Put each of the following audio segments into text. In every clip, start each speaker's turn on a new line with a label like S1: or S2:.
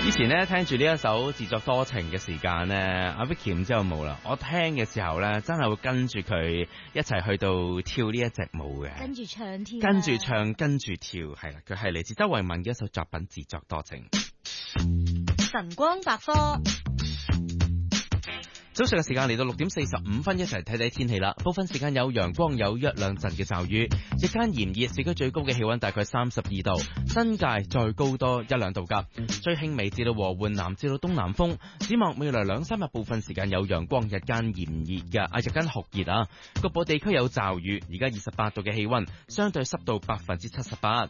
S1: 以前咧聽住呢一首自作多情嘅時間咧，阿 Vicky 唔知有冇啦。我聽嘅時候咧，真係會跟住佢一齊去到跳呢一隻舞嘅，
S2: 跟住唱添，
S1: 跟住唱，跟住跳，係啦，佢係嚟自周慧敏嘅一首作品《自作多情》。
S2: 晨光百科。
S1: 早上嘅時間嚟到6點45分，一齊睇睇天氣啦。部分時間有陽光，有一兩陣嘅驟雨。日間炎熱，市區最高嘅氣溫大概32度，新界再高多一兩度噶。最輕微至到和緩南至到東南風。展望未來2-3日，部分時間有陽光，日間炎熱嘅，日間酷熱啊。局部地區有驟雨。而家28度嘅氣溫，相對濕度78%。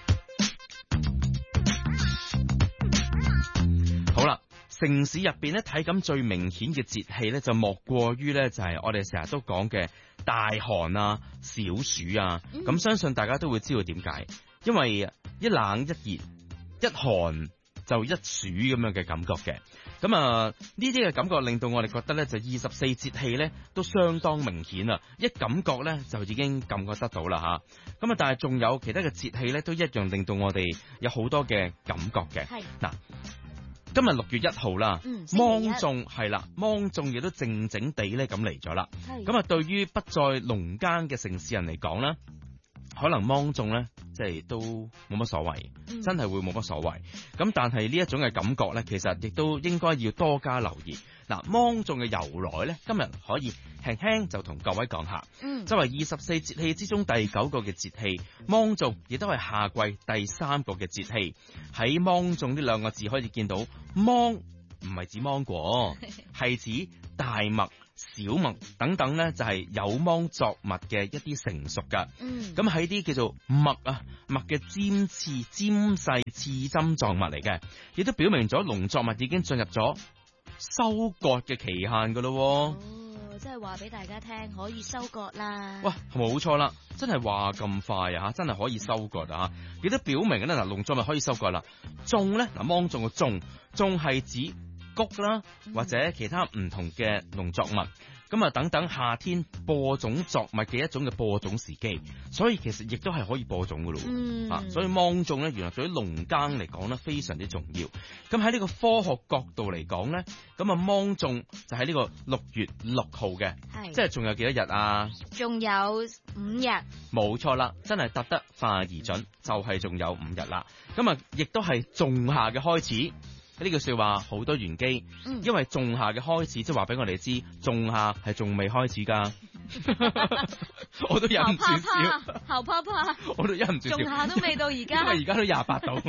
S1: 好啦。城市入邊咧，體感最明顯嘅節氣咧，就莫過於咧，就係我哋成日都講嘅大寒啊、小暑啊。咁相信大家都會知道點解，因為一冷一熱，一寒就一暑咁樣嘅感覺嘅。咁啊，呢啲嘅感覺令到我哋覺得咧，就24節氣咧都相當明顯啊！一感覺咧就已經感覺得到啦吓。咁啊，但係仲有其他嘅節氣咧，都一樣令到我哋有好多嘅感覺嘅。係嗱。今日6月1號啦，芒種係啦，芒種亦都靜靜地咧咁嚟咗啦。咁啊，對於不在農耕嘅城市人嚟講咧，可能芒種咧即係都冇乜所謂，真係會冇乜所謂。咁但係呢一種嘅感覺咧，其實亦都應該要多加留意。嗱，芒種嘅由來咧，今日可以輕輕就同各位講下。作為24節氣之中第9個嘅節氣，芒種亦都係夏季第3個嘅節氣。喺芒種呢兩個字可以見到，芒唔係指芒果，係指大麥、小麥等等咧，就係有芒作物嘅一啲成熟噶。咁喺啲叫做麥啊，麥嘅尖刺、尖細刺針狀物嚟嘅，亦都表明咗農作物已經進入咗收割嘅期限噶咯。
S2: 即係話俾大家聽，可以收割啦。喂，
S1: 冇錯啦，真係話咁快啊，真係可以收割啊！亦都表明咧，嗱，農作物可以收割啦。種咧，嗱，芒種嘅種係指穀啦，或者其他唔同嘅農作物。咁啊，等等夏天播種作物嘅一種嘅播種時機，所以其實亦都係可以播種噶咯。所以芒種咧，原來對於農耕嚟講咧，非常之重要。咁喺呢個科學角度嚟講咧，咁啊芒種就喺呢個6月6號嘅，即係仲有幾多日啊？
S2: 仲有5日。冇
S1: 錯啦，真係答得快而準，就係仲有5日啦。咁啊，亦都係仲夏嘅開始。呢句說話好多玄機，因為仲夏嘅開始，即係話俾我哋知，仲夏係仲未開始噶。我都忍唔住笑，
S2: 後怕怕，
S1: 我都忍唔住笑。
S2: 仲夏都未到而家，
S1: 因為而家都28度。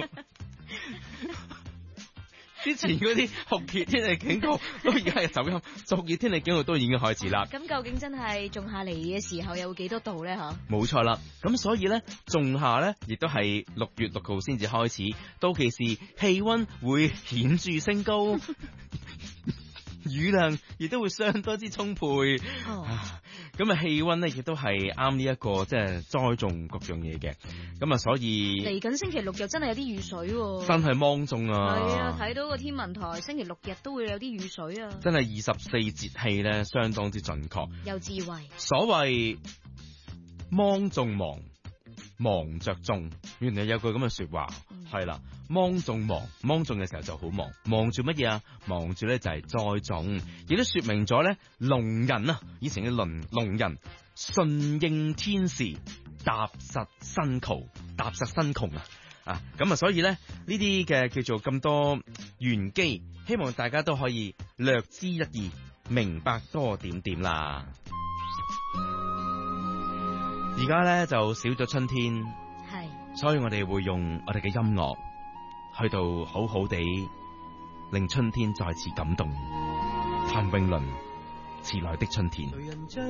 S1: 之前嗰啲酷熱天氣警告都而家係走音，酷熱天氣警告都已經開始啦。
S2: 咁究竟真係仲夏嚟嘅時候有幾多度咧？吓，
S1: 冇錯啦。咁所以咧，仲夏咧亦都係6月6號先至開始，到期時氣溫會顯著升高，雨量亦都會相當之充沛。咁啊，氣溫咧亦都係啱呢一個即係栽種各樣嘢嘅。咁啊，所以
S2: 嚟緊星期6又真係有啲雨水，
S1: 真係芒種啊！
S2: 係啊，睇到個天文台星期6日都會有啲雨水啊！
S1: 真係24節氣咧，相當之準確，
S2: 有智慧。
S1: 所謂芒種忙，忙着種，原來有句咁嘅說話，係啦，芒種忙，芒種嘅時候就好忙，忙住乜嘢啊？忙住咧就係栽種，亦都說明咗咧，農人啊，以前嘅農人順應天時，踏實辛窮啊！咁啊，所以咧呢啲嘅叫做咁多玄機，希望大家都可以略知一二，明白多點點啦。而家咧就少咗春天，係，所以我哋會用我哋嘅音樂去到好好地令春天再次感動。譚詠麟，遲來的春天。